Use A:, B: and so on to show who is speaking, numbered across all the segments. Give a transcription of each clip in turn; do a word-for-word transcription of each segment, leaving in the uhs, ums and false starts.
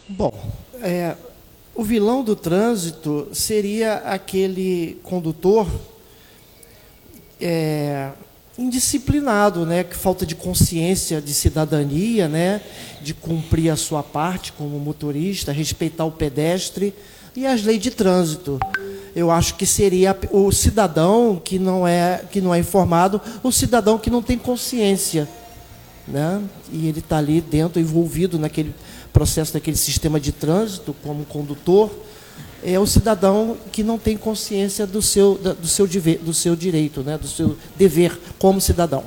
A: Bom, é, o vilão do trânsito seria aquele condutor é, indisciplinado, né, que falta de consciência, de cidadania, né, de cumprir a sua parte como motorista, respeitar o pedestre e as leis de trânsito. Eu acho que seria o cidadão que não é, que não é informado, o cidadão que não tem consciência, né, e ele está ali dentro, envolvido naquele processo, daquele sistema de trânsito como condutor. É o cidadão que não tem consciência do seu, do seu, do seu direito, né, do seu dever como cidadão.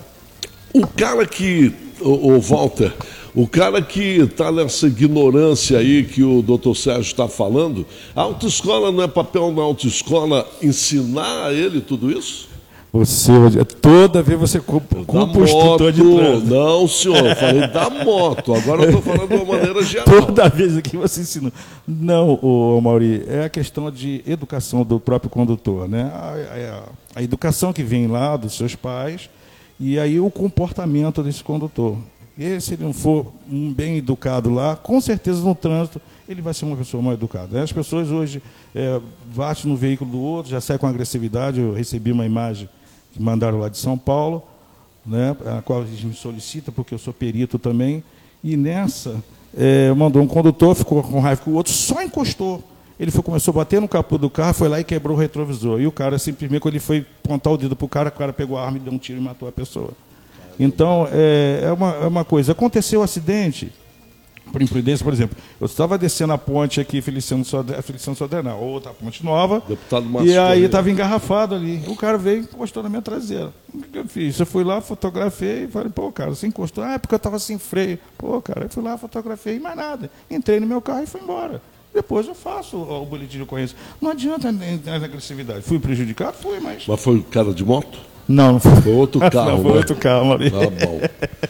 B: O cara que, o, o Walter, o cara que está nessa ignorância aí que o doutor Sérgio está falando, a autoescola não é papel na autoescola ensinar a ele tudo isso?
C: Você, toda vez você culpa, culpa o instrutor de trânsito.
B: Não, senhor, eu falei da moto. Agora eu estou falando de uma maneira geral.
C: Toda vez aqui você ensina. Não, ô, Mauri, é a questão de educação do próprio condutor, né? A, a, a educação que vem lá dos seus pais e aí o comportamento desse condutor. E se ele não for um bem educado lá, com certeza no trânsito ele vai ser uma pessoa mal educada. As pessoas hoje é, batem no veículo do outro, já saem com agressividade. Eu recebi uma imagem que mandaram lá de São Paulo, né, a qual eles me solicitam, porque eu sou perito também, e nessa é, mandou um condutor, ficou com raiva que o outro só encostou. Ele foi, começou a bater no capô do carro, foi lá e quebrou o retrovisor. E o cara, simplesmente, quando ele foi apontar o dedo para o cara, o cara pegou a arma e deu um tiro e matou a pessoa. Então, é, é, uma, é uma coisa. Aconteceu um acidente, por imprudência, por exemplo, eu estava descendo a ponte aqui, Feliciano Sodré, Feliciano Sodré, não, outra ponte nova, e aí estava engarrafado ali. O cara veio e encostou na minha traseira. O que eu fiz? Eu fui lá, fotografei e falei, pô, cara, você encostou? Ah, é porque eu estava sem freio. Pô, cara, eu fui lá, fotografei e mais nada. Entrei no meu carro e fui embora. Depois eu faço o, o boletim de ocorrência. Não adianta a agressividade. Fui prejudicado? Fui, mas...
B: Mas foi o cara de moto?
C: Não, não foi.
B: Foi outro carro,
C: não, foi
B: né?
C: outro carro ali.
B: Tá bom.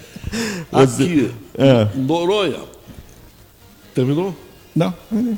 B: Aqui, é. Noronha. Terminou?
C: Não.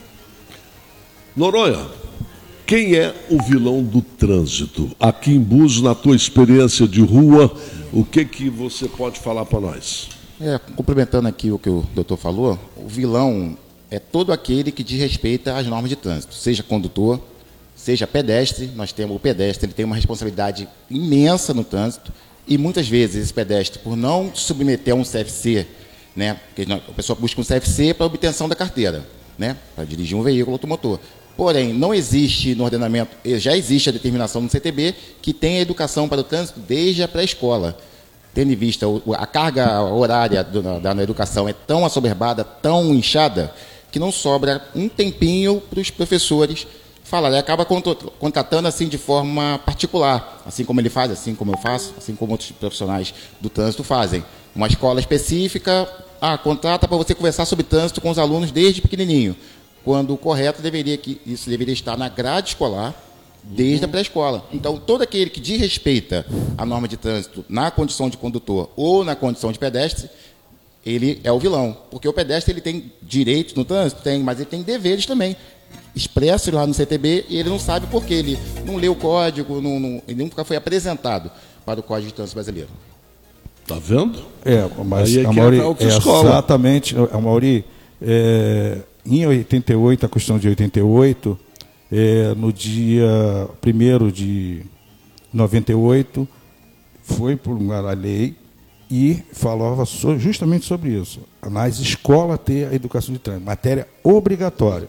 B: Noronha, quem é o vilão do trânsito? Aqui em Búzios, na tua experiência de rua, o que, que você pode falar para nós?
D: É, complementando aqui o que o doutor falou, o vilão é todo aquele que desrespeita as normas de trânsito, seja condutor, seja pedestre. Nós temos o pedestre, ele tem uma responsabilidade imensa no trânsito, e muitas vezes esse pedestre, por não submeter a um C F C, né, porque a pessoa busca um C F C para obtenção da carteira, né, para dirigir um veículo automotor. Porém, não existe no ordenamento, já existe a determinação no C T B que tem a educação para o trânsito desde a pré-escola. Tendo em vista a carga horária da, da educação é tão assoberbada, tão inchada, que não sobra um tempinho para os professores falar. Ele acaba contratando assim de forma particular, assim como ele faz, assim como eu faço, assim como outros profissionais do trânsito fazem. Uma escola específica, ah, contrata para você conversar sobre trânsito com os alunos desde pequenininho, quando o correto deveria que isso deveria estar na grade escolar desde a pré-escola. Então, todo aquele que desrespeita a norma de trânsito na condição de condutor ou na condição de pedestre, ele é o vilão, porque o pedestre ele tem direitos no trânsito, tem, mas ele tem deveres também, expressos lá no C T B, e ele não sabe por quê. Ele não leu o código, não, não, ele nunca foi apresentado para o Código de Trânsito Brasileiro.
B: Tá vendo?
C: É, mas
B: aí é
C: a Mauri,
B: é
C: é exatamente, a Mauri, é, em oitenta e oito, a questão de oitenta e oito, é, no dia primeiro de noventa e oito, foi promulgada a lei e falava so, justamente sobre isso. Nas escolas ter a educação de trânsito, matéria obrigatória.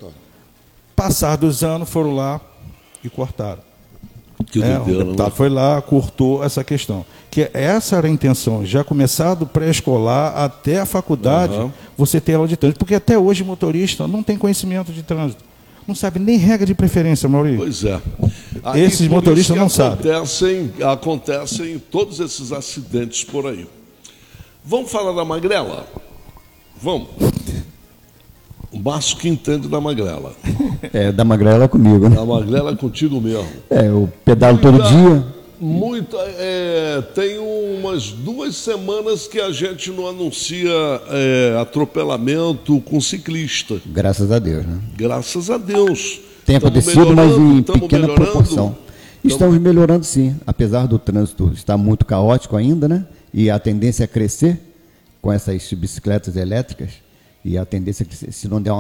C: Passar dos anos, foram lá e cortaram.
B: Que
C: é,
B: doideira,
C: o deputado né? foi lá, cortou essa questão. Que essa era a intenção, já começar do pré-escolar até a faculdade, uhum. você ter aula de trânsito. Porque até hoje motorista não tem conhecimento de trânsito. Não sabe nem regra de preferência, Maurício.
B: Pois é.
C: Aqui, esses motoristas não sabem.
B: Acontecem, acontecem todos esses acidentes por aí. Vamos falar da magrela? Vamos. O Márcio que entende da magrela.
E: É, da magrela é comigo, né?
B: Da magrela é contigo mesmo.
E: É, eu pedalo
B: muita,
E: todo dia.
B: Muita, é, tem umas duas semanas que a gente não anuncia é, atropelamento com ciclista.
E: Graças a Deus, né?
B: Graças a Deus.
E: Tem acontecido, mas em pequena proporção. Estamos melhorando, sim. Apesar do trânsito estar muito caótico ainda, né? E a tendência é crescer com essas bicicletas elétricas. E a tendência é que, se não der uma